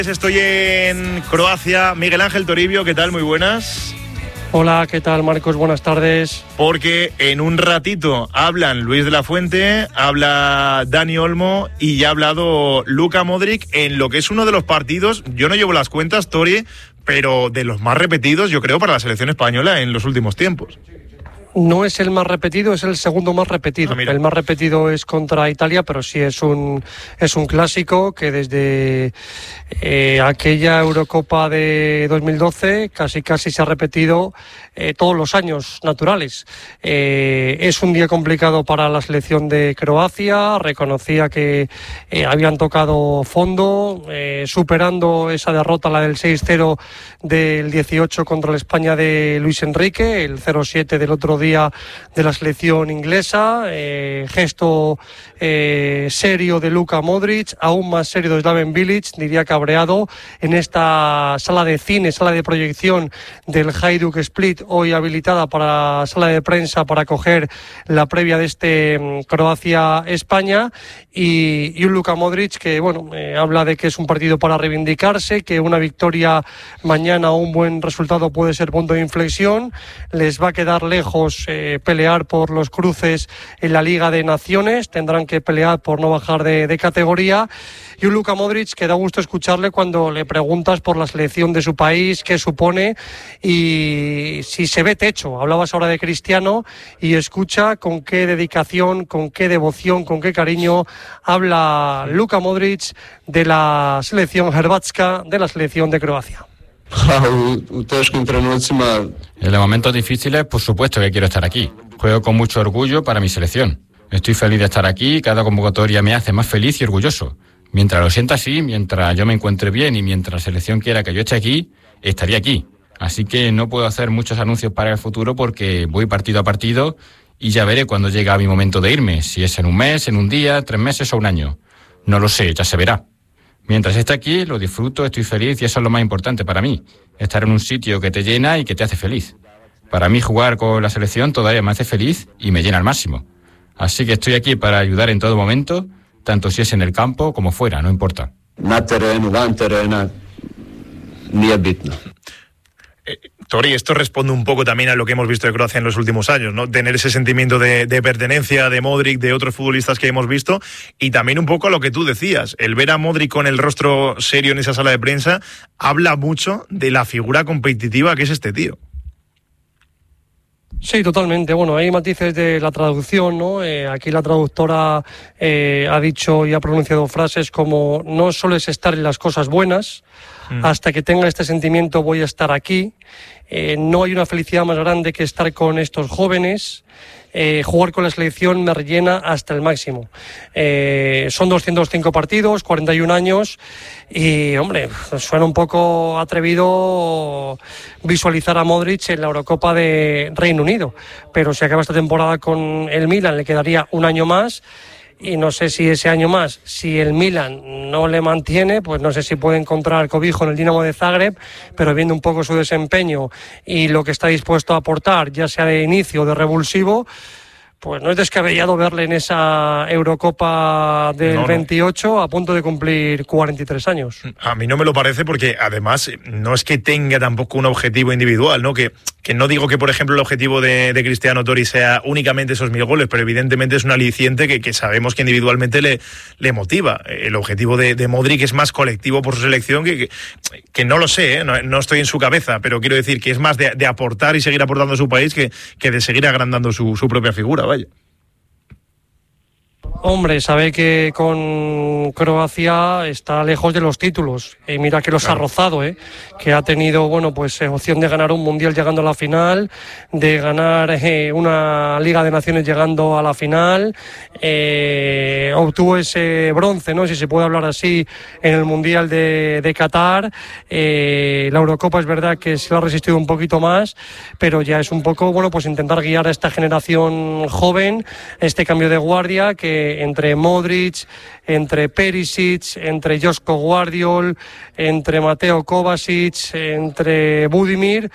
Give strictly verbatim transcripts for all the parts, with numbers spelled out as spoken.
Estoy en Croacia. Miguel Ángel Toribio, ¿qué tal? Muy buenas. Hola, ¿qué tal, Marcos? Buenas tardes. Porque en un ratito hablan Luis de la Fuente, habla Dani Olmo y ya ha hablado Luka Modric en lo que es uno de los partidos, yo no llevo las cuentas, Tori, pero de los más repetidos, yo creo, para la selección española en los últimos tiempos. No es el más repetido, es el segundo más repetido. Ah, el más repetido es contra Italia, pero sí es un es un clásico que desde eh, aquella Eurocopa de dos mil doce casi casi se ha repetido eh, todos los años naturales. Eh, es un día complicado para la selección de Croacia. Reconocía que eh, habían tocado fondo, eh, superando esa derrota, la del seis cero del dieciocho contra la España de Luis Enrique, el cero siete del otro día de la selección inglesa, eh, gesto eh, serio de Luka Modric, aún más serio de Slaven Bilic, diría cabreado, en esta sala de cine, sala de proyección del Hajduk Split, hoy habilitada para sala de prensa para coger la previa de este um, Croacia-España, y, y un Luka Modric que, bueno, eh, habla de que es un partido para reivindicarse, que una victoria mañana o un buen resultado puede ser punto de inflexión, les va a quedar lejos eh, pelear por los cruces en la Liga de Naciones, tendrán que pelear por no bajar de, de categoría, y un Luka Modric que da gusto escucharle cuando le preguntas por la selección de su país, qué supone y si se ve techo. Hablabas ahora de Cristiano y escucha con qué dedicación, con qué devoción, con qué cariño habla Luka Modric de la selección Hrvatska, de la selección de Croacia. En los momentos difíciles, por supuesto que quiero estar aquí. Juego con mucho orgullo para mi selección. Estoy feliz de estar aquí, cada convocatoria me hace más feliz y orgulloso. Mientras lo sienta así, mientras yo me encuentre bien y mientras la selección quiera que yo esté aquí, estaría aquí. Así que no puedo hacer muchos anuncios para el futuro porque voy partido a partido y ya veré cuando llega mi momento de irme, si es en un mes, en un día, tres meses o un año. No lo sé, ya se verá. Mientras esté aquí, lo disfruto, estoy feliz y eso es lo más importante para mí. Estar en un sitio que te llena y que te hace feliz. Para mí jugar con la selección todavía me hace feliz y me llena al máximo. Así que estoy aquí para ayudar en todo momento, tanto si es en el campo como fuera, no importa. Na terreno, van terreno, ni es bitno. Eh, Tori, esto responde un poco también a lo que hemos visto de Croacia en los últimos años, ¿no? Tener ese sentimiento de, de pertenencia de Modric, de otros futbolistas que hemos visto, y también un poco a lo que tú decías, el ver a Modric con el rostro serio en esa sala de prensa, habla mucho de la figura competitiva que es este tío. Sí, totalmente. Bueno, hay matices de la traducción, ¿no? Eh, aquí la traductora eh, ha dicho y ha pronunciado frases como: no solo es estar en las cosas buenas, mm. hasta que tenga este sentimiento voy a estar aquí. Eh, no hay una felicidad más grande que estar con estos jóvenes. Eh, jugar con la selección me rellena hasta el máximo. Eh, son doscientos cinco partidos, cuarenta y un años y, hombre, suena un poco atrevido visualizar a Modric en la Eurocopa de Reino Unido, pero si acaba esta temporada con el Milan le quedaría un año más. Y no sé si ese año más, si el Milan no le mantiene, pues no sé si puede encontrar cobijo en el Dinamo de Zagreb, pero viendo un poco su desempeño y lo que está dispuesto a aportar, ya sea de inicio o de revulsivo, pues no es descabellado verle en esa Eurocopa del no, no. veintiocho a punto de cumplir cuarenta y tres años. A mí no me lo parece porque además no es que tenga tampoco un objetivo individual, ¿no? Que, que no digo que, por ejemplo, el objetivo de, de Cristiano Tori sea únicamente esos mil goles, pero evidentemente es un aliciente que, que sabemos que individualmente le, le motiva. El objetivo de, de Modric es más colectivo por su selección, que, que, que no lo sé, ¿eh? no, no estoy en su cabeza, pero quiero decir que es más de, de aportar y seguir aportando a su país que, que de seguir agrandando su, su propia figura. Vaya. Hombre, sabe que con Croacia está lejos de los títulos y mira que los claro. ha rozado, ¿eh? Que ha tenido, bueno, pues eh, opción de ganar un mundial llegando a la final, de ganar eh, una Liga de Naciones llegando a la final, eh, obtuvo ese bronce, ¿no? Si se puede hablar así, en el mundial de, de Qatar. Eh, la Eurocopa es verdad que se lo ha resistido un poquito más, pero ya es un poco, bueno, pues intentar guiar a esta generación joven, este cambio de guardia que entre Modric, entre Perisic, entre Joško Gvardiol, entre Mateo Kovacic, entre Budimir,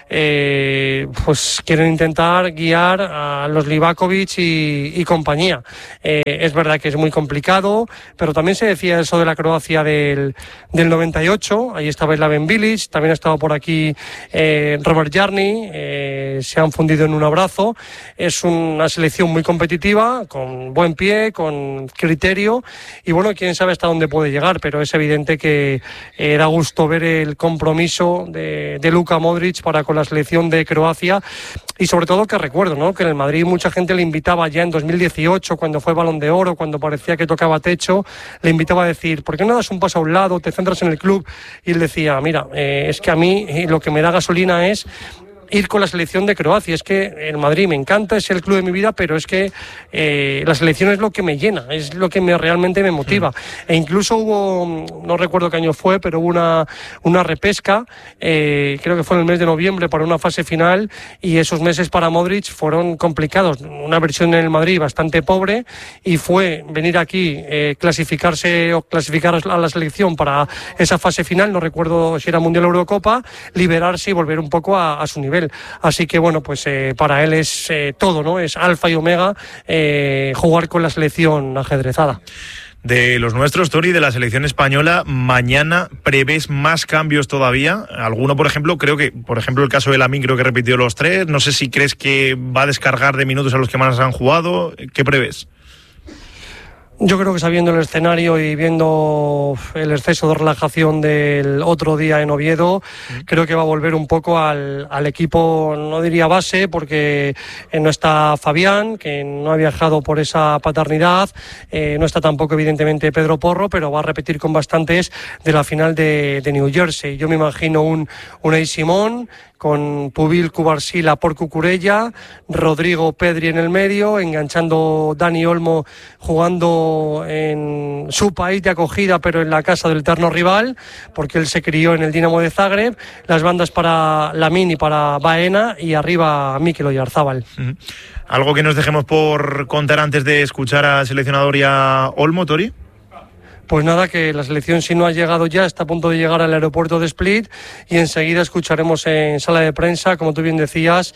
eh, pues quieren intentar guiar a los Livakovic y, y compañía. Eh, es verdad que es muy complicado, pero también se decía eso de la Croacia del, del noventa y ocho, ahí estaba Slaven Bilic, también ha estado por aquí eh, Robert Jarni, eh, se han fundido en un abrazo. Es una selección muy competitiva, con buen pie, con criterio, y bueno, quién sabe hasta dónde puede llegar, pero es evidente que eh, da gusto ver el compromiso de, de Luka Modric para con la selección de Croacia, y sobre todo que recuerdo, ¿no?, que en el Madrid mucha gente le invitaba ya en dos mil dieciocho, cuando fue Balón de Oro, cuando parecía que tocaba techo, le invitaba a decir, ¿por qué no das un paso a un lado, te centras en el club? Y él decía, mira, eh, es que a mí eh, lo que me da gasolina es ir con la selección de Croacia. Es que el Madrid me encanta, es el club de mi vida, pero es que eh, la selección es lo que me llena, es lo que me realmente me motiva. Sí. E incluso hubo, no recuerdo qué año fue, pero hubo una, una repesca, eh, creo que fue en el mes de noviembre, para una fase final, y esos meses para Modric fueron complicados. Una versión en el Madrid bastante pobre, y fue venir aquí, eh, clasificarse o clasificar a la selección para esa fase final, no recuerdo si era Mundial o Eurocopa, liberarse y volver un poco a, a su nivel. Así que bueno, pues eh, para él es eh, todo, ¿no? Es alfa y omega eh, jugar con la selección ajedrezada. De los nuestros, Tori, de la selección española, mañana prevés más cambios todavía. Alguno, por ejemplo, creo que, por ejemplo, el caso de Lamine, creo que repitió los tres. No sé si crees que va a descargar de minutos a los que más han jugado. ¿Qué prevés? Yo creo que sabiendo el escenario y viendo el exceso de relajación del otro día en Oviedo, mm. creo que va a volver un poco al, al equipo, no diría base, porque no está Fabián, que no ha viajado por esa paternidad, eh, no está tampoco evidentemente Pedro Porro, pero va a repetir con bastantes de la final de, de New Jersey. Yo me imagino un Unai Simón con Pubil, Cubarsí, por Cucurella, Rodrigo, Pedri en el medio, enganchando Dani Olmo, jugando en su país de acogida, pero en la casa del eterno rival, porque él se crió en el Dinamo de Zagreb, las bandas para Lamine y para Baena, y arriba Mikel Oyarzábal. Uh-huh. ¿Algo que nos dejemos por contar antes de escuchar al seleccionador y a Olmo, Tori? Pues nada, que la selección, si no ha llegado ya, está a punto de llegar al aeropuerto de Split, y enseguida escucharemos en sala de prensa, como tú bien decías,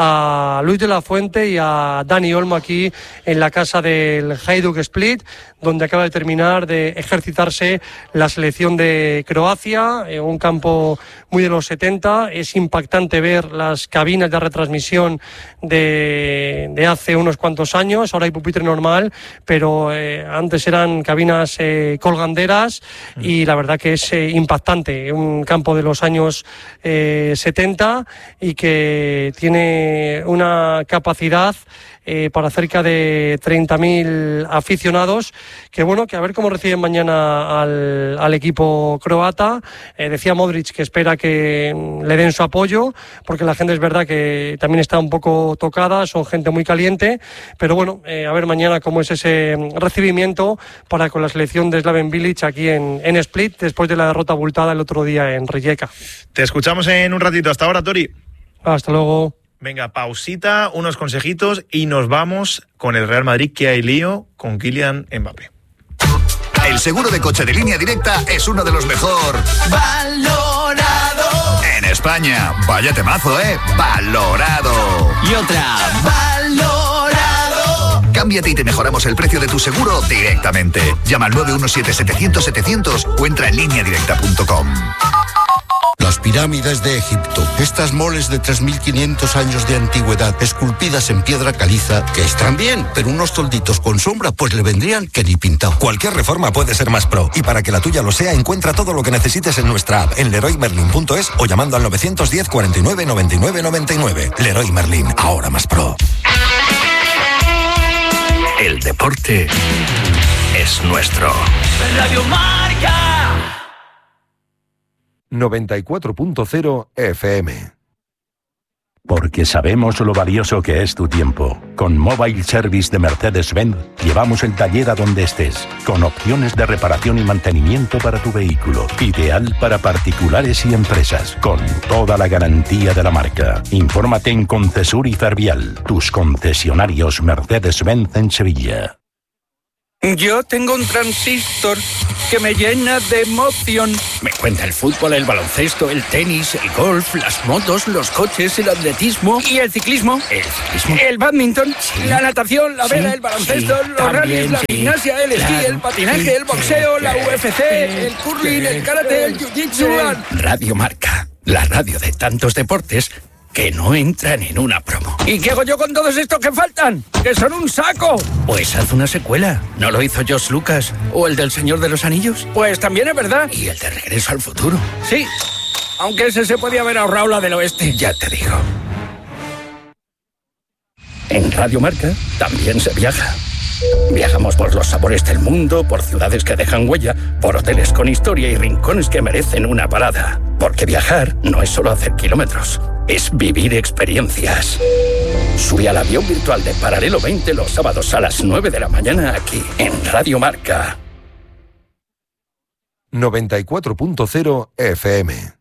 a Luis de la Fuente y a Dani Olmo aquí en la casa del Hajduk Split, donde acaba de terminar de ejercitarse la selección de Croacia, en un campo muy de los setenta. Es impactante ver las cabinas de retransmisión de, de hace unos cuantos años. Ahora hay pupitre normal, pero eh, antes eran cabinas eh, colganderas, y la verdad que es eh, impactante. Un campo de los años eh, setenta, y que tiene una capacidad Eh, para cerca de treinta mil aficionados, que bueno, que a ver cómo reciben mañana al, al equipo croata. Eh, decía Modric que espera que le den su apoyo, porque la gente es verdad que también está un poco tocada, son gente muy caliente, pero bueno, eh, a ver mañana cómo es ese recibimiento para con la selección de Slaven Bilic aquí en, en Split, después de la derrota abultada el otro día en Rijeka. Te escuchamos en un ratito. Hasta ahora, Tori. Hasta luego. Venga, pausita, unos consejitos y nos vamos con el Real Madrid, que hay lío con Kylian Mbappé. El seguro de coche de Línea Directa es uno de los mejor valorado en España. Vaya temazo, ¿eh? Valorado. Y otra, valorado. Cámbiate y te mejoramos el precio de tu seguro directamente. Llama al nueve uno siete, setecientos, setecientos o entra en línea directa punto com. Las pirámides de Egipto, estas moles de tres mil quinientos años de antigüedad, esculpidas en piedra caliza, que están bien, pero unos tolditos con sombra, pues le vendrían que ni pintado. Cualquier reforma puede ser más pro, y para que la tuya lo sea, encuentra todo lo que necesites en nuestra app, en leroy merlin punto es, o llamando al nueve uno cero, cuarenta y nueve, noventa y nueve, noventa y nueve. Leroy Merlin, ahora más pro. El deporte es nuestro. Radio Marca noventa y cuatro punto cero F M. Porque sabemos lo valioso que es tu tiempo. Con Mobile Service de Mercedes-Benz llevamos el taller a donde estés, con opciones de reparación y mantenimiento para tu vehículo, ideal para particulares y empresas, con toda la garantía de la marca. Infórmate en Concesur y Fervial, tus concesionarios Mercedes-Benz en Sevilla. Yo tengo un transistor que me llena de emoción. Me cuenta el fútbol, el baloncesto, el tenis, el golf, las motos, los coches, el atletismo y el ciclismo. ¿El ciclismo? El badminton, sí. La natación, la vela, sí. El baloncesto, sí. Los rallies, la sí. Gimnasia, el esquí, claro. El patinaje, sí. El boxeo, sí. La U F C, el curling, el karate, el jiu-jitsu. Radio Marca, la radio de tantos deportes que no entran en una promo. ¿Y qué hago yo con todos estos que faltan? ¡Que son un saco! Pues haz una secuela. ¿No lo hizo George Lucas? ¿O el del Señor de los Anillos? Pues también es verdad. ¿Y el de Regreso al Futuro? Sí, aunque ese se podía haber ahorrado la del oeste. Ya te digo. En Radio Marca también se viaja. Viajamos por los sabores del mundo, por ciudades que dejan huella, por hoteles con historia y rincones que merecen una parada. Porque viajar no es solo hacer kilómetros, es vivir experiencias. Sube al avión virtual de Paralelo veinte los sábados a las nueve de la mañana aquí, en Radio Marca. noventa y cuatro punto cero F M.